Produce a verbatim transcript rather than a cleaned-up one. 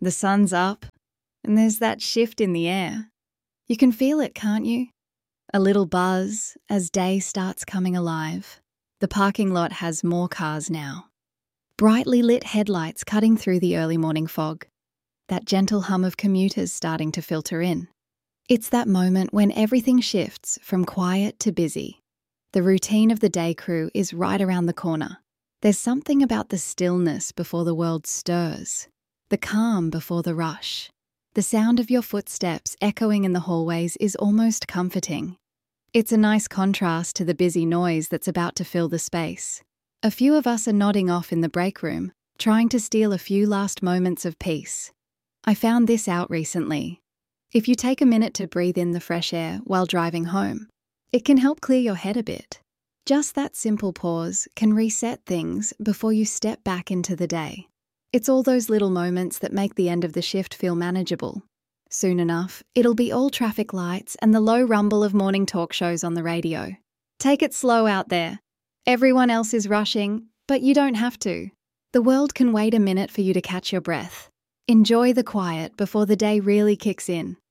The sun's up, and there's that shift in the air. You can feel it, can't you? A little buzz as day starts coming alive. The parking lot has more cars now. Brightly lit headlights cutting through the early morning fog. That gentle hum of commuters starting to filter in. It's that moment when everything shifts from quiet to busy. The routine of the day crew is right around the corner. There's something about the stillness before the world stirs, the calm before the rush. The sound of your footsteps echoing in the hallways is almost comforting. It's a nice contrast to the busy noise that's about to fill the space. A few of us are nodding off in the break room, trying to steal a few last moments of peace. I found this out recently. If you take a minute to breathe in the fresh air while driving home, it can help clear your head a bit. Just that simple pause can reset things before you step back into the day. It's all those little moments that make the end of the shift feel manageable. Soon enough, it'll be all traffic lights and the low rumble of morning talk shows on the radio. Take it slow out there. Everyone else is rushing, but you don't have to. The world can wait a minute for you to catch your breath. Enjoy the quiet before the day really kicks in.